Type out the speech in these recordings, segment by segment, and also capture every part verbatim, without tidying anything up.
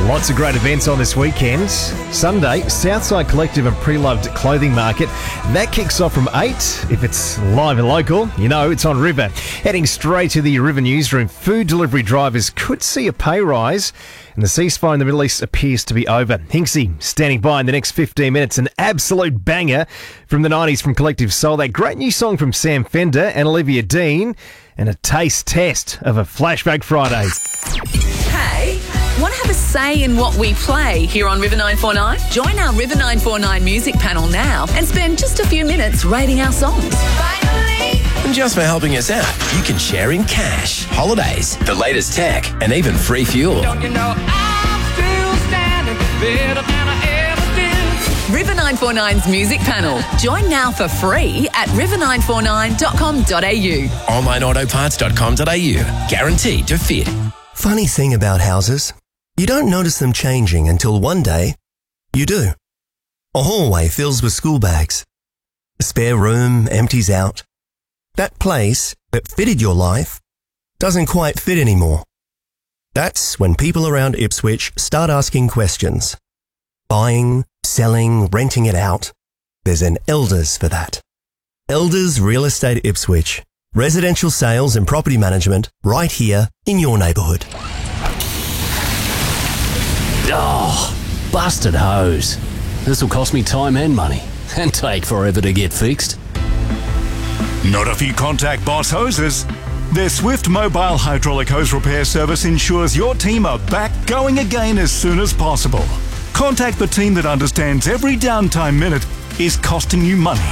Lots of great events on this weekend. Sunday, Southside Collective and Pre-Loved Clothing Market. That kicks off from eight. If it's live and local, you know it's on River. Heading straight to the River newsroom, food delivery drivers could see a pay rise, and the ceasefire in the Middle East appears to be over. Hinksy standing by in the next fifteen minutes. An absolute banger from the nineties from Collective Soul. That great new song from Sam Fender and Olivia Dean. And a taste test of a Flashback Friday. Hey, want to have a say in what we play here on River nine four nine? Join our River nine four nine music panel now and spend just a few minutes rating our songs. Finally! And just for helping us out, you can share in cash, holidays, the latest tech, and even free fuel. Don't you know I'm still standing better than I ever did? River nine four nine's music panel. Join now for free at river nine four nine dot com dot a u. online auto parts dot com dot a u. Guaranteed to fit. Funny thing about houses, you don't notice them changing until one day you do. A hallway fills with school bags. A spare room empties out. That place that fitted your life doesn't quite fit anymore. That's when people around Ipswich start asking questions. Buying, selling, renting it out. There's an Elders for that. Elders Real Estate Ipswich. Residential sales and property management right here in your neighbourhood. Oh, busted hose. This will cost me time and money and take forever to get fixed. Not if you contact Boss Hoses. Their swift mobile hydraulic hose repair service ensures your team are back going again as soon as possible. Contact the team that understands every downtime minute is costing you money.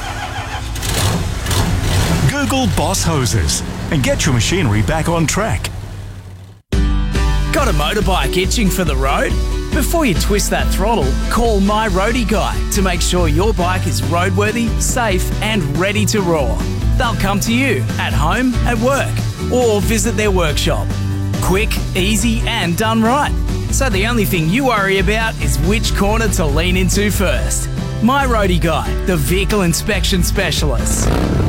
Google Boss Hoses and get your machinery back on track. Got a motorbike itching for the road? Before you twist that throttle, call My Roadie Guy to make sure your bike is roadworthy, safe and ready to roar. They'll come to you at home, at work or visit their workshop. Quick, easy and done right. So the only thing you worry about is which corner to lean into first. My Roadie Guy, the vehicle inspection specialist.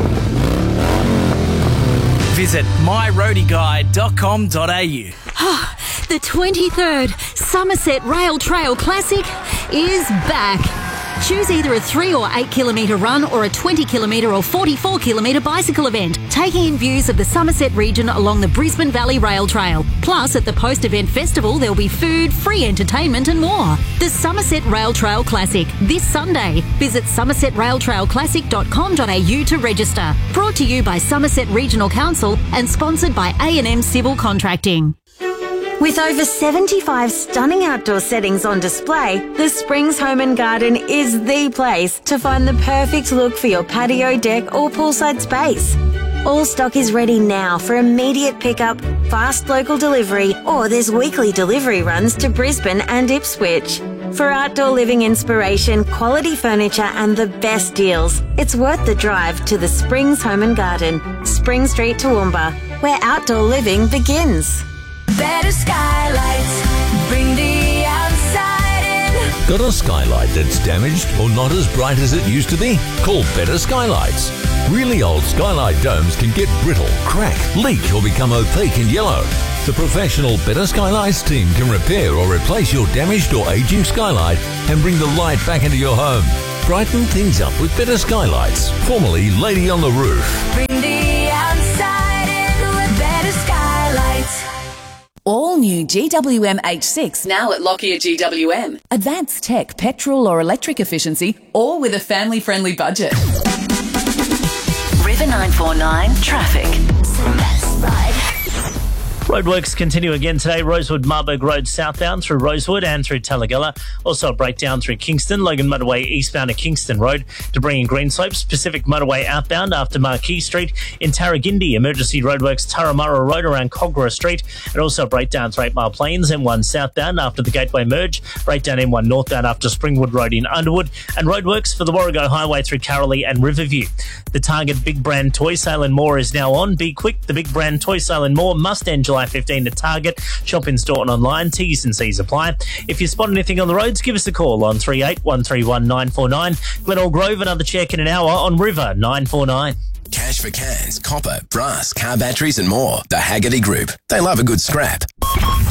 Visit my roadie guy dot com dot a u. The twenty-third Somerset Rail Trail Classic is back. Choose either a three or eight kilometre run or a twenty kilometre or forty-four kilometre bicycle event, taking in views of the Somerset region along the Brisbane Valley Rail Trail. Plus, at the post-event festival, there'll be food, free entertainment and more. The Somerset Rail Trail Classic, this Sunday. Visit somerset rail trail classic dot com dot a u to register. Brought to you by Somerset Regional Council and sponsored by A and M Civil Contracting. With over seventy-five stunning outdoor settings on display, the Springs Home and Garden is the place to find the perfect look for your patio, deck or poolside space. All stock is ready now for immediate pickup, fast local delivery, or there's weekly delivery runs to Brisbane and Ipswich. For outdoor living inspiration, quality furniture and the best deals, it's worth the drive to the Springs Home and Garden, Spring Street, Toowoomba, where outdoor living begins. Better skylights, bring the outside in. Got a skylight that's damaged or not as bright as it used to be? Call Better Skylights. Really old skylight domes can get brittle, crack, leak or become opaque and yellow. The professional Better Skylights team can repair or replace your damaged or aging skylight and bring the light back into your home. Brighten things up with Better Skylights, formerly Lady on the Roof. Bring the outside in with Better Skylights. All new G W M H six now at Lockyer G W M. Advanced tech, petrol or electric efficiency, all with a family-friendly budget. River nine four nine traffic. Roadworks continue again today. Rosewood Marburg Road southbound through Rosewood and through Talagella. Also a breakdown through Kingston. Logan Motorway eastbound to Kingston Road. Debris in Greenslopes. Pacific Motorway outbound after Marquee Street. In Tarragindi, emergency roadworks Turramurra Road around Cogra Street. And also a breakdown through eight Mile Plains. M one southbound after the Gateway merge. Breakdown M one northbound after Springwood Road in Underwood. And roadworks for the Warrego Highway through Carolee and Riverview. The Target Big Brand Toy Sale and More is now on. Be quick. The Big Brand Toy Sale and More must end July fifteenth at Target. Shop in store and online. T's and C's apply. If you spot anything on the roads, give us a call on three eight one three one nine four nine. Glenelg Grove, another check in an hour on River nine four nine. Cash for cans, copper, brass, car batteries and more. The Haggerty Group. They love a good scrap.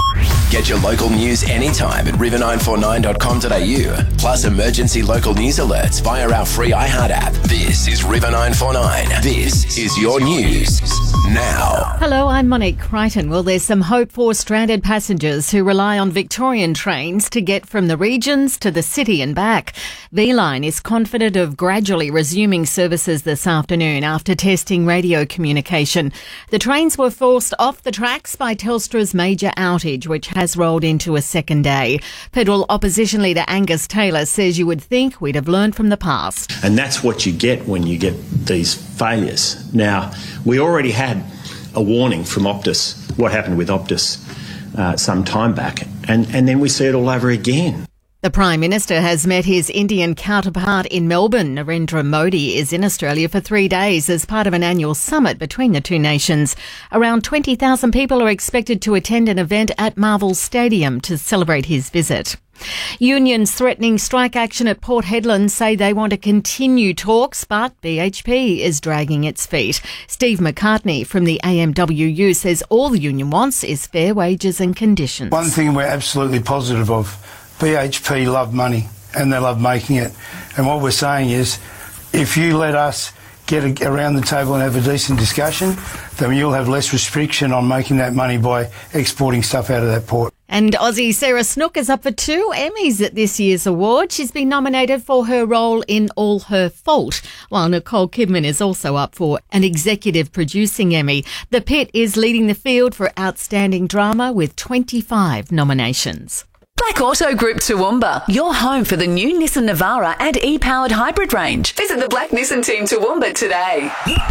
Get your local news anytime at river nine four nine dot com dot a u. Plus emergency local news alerts via our free iHeart app. This is River nine four nine. This is your news now. Hello, I'm Monique Crichton. Well, there's some hope for stranded passengers who rely on Victorian trains to get from the regions to the city and back. V-Line is confident of gradually resuming services this afternoon after testing radio communication. The trains were forced off the tracks by Telstra's major outage, which has rolled into a second day. Federal opposition leader Angus Taylor says you would think we'd have learned from the past. And that's what you get when you get these failures. Now, we already had a warning from Optus, what happened with Optus uh, some time back, and, and then we see it all over again. The Prime Minister has met his Indian counterpart in Melbourne. Narendra Modi is in Australia for three days as part of an annual summit between the two nations. Around twenty thousand people are expected to attend an event at Marvel Stadium to celebrate his visit. Unions threatening strike action at Port Hedland say they want to continue talks, but B H P is dragging its feet. Steve McCartney from the A M W U says all the union wants is fair wages and conditions. One thing we're absolutely positive of, B H P love money and they love making it. And what we're saying is, if you let us get around the table and have a decent discussion, then you'll have less restriction on making that money by exporting stuff out of that port. And Aussie Sarah Snook is up for two Emmys at this year's award. She's been nominated for her role in All Her Fault, while Nicole Kidman is also up for an executive producing Emmy. The Pit is leading the field for outstanding drama with twenty-five nominations. Black Auto Group Toowoomba, your home for the new Nissan Navara and e-powered hybrid range. Visit the Black Nissan team Toowoomba today.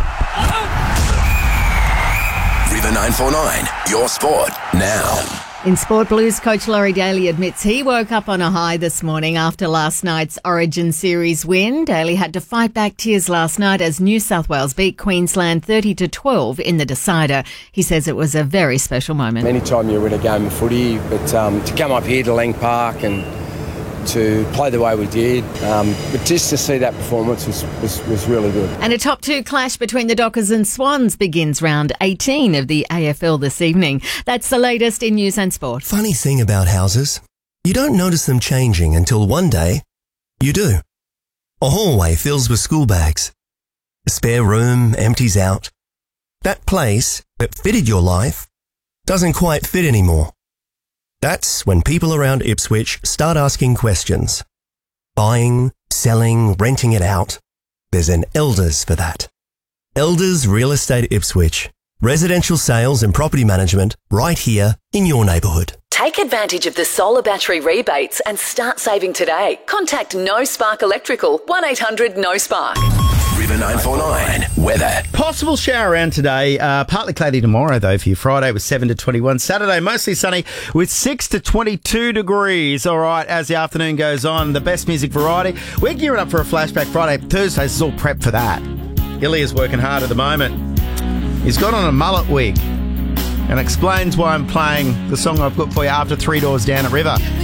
River nine four nine, your sport now. In Sport Blues, coach Laurie Daly admits he woke up on a high this morning after last night's Origin Series win. Daly had to fight back tears last night as New South Wales beat Queensland thirty to twelve in the decider. He says it was a very special moment. Anytime you win a game of footy, but um, to come up here to Lang Park and to play the way we did, um, but just to see that performance was, was, was really good. And a top two clash between the Dockers and Swans begins round eighteen of the A F L this evening. That's the latest in news and sport. Funny thing about houses, you don't notice them changing until one day you do. A hallway fills with school bags. A spare room empties out. That place that fitted your life doesn't quite fit anymore. That's when people around Ipswich start asking questions. Buying, selling, renting it out. There's an Elders for that. Elders Real Estate Ipswich. Residential sales and property management right here in your neighbourhood. Take advantage of the solar battery rebates and start saving today. Contact No Spark Electrical, one eight hundred no spark. River nine four nine, weather. Possible shower around today. Uh, partly cloudy tomorrow, though, for you. Friday with seven to twenty-one. Saturday, mostly sunny with six to twenty-two degrees. All right, as the afternoon goes on, the best music variety. We're gearing up for a Flashback Friday. Thursday, this is all prep for that. Ilya's working hard at the moment. He's got on a mullet wig and explains why I'm playing the song I've got for you, After Three Doors Down at River.